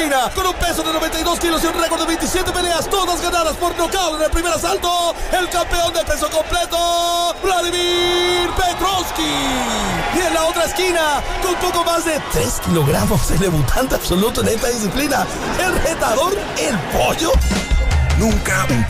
esquina, con un peso de 92 kilos y un récord de 27 peleas, todas ganadas por nocaut en el primer asalto, el campeón de peso completo, Vladimir Petrovski. Y en la otra esquina, con poco más de 3 kilogramos, el debutante absoluto en esta disciplina, el retador, el Pollo. Nunca un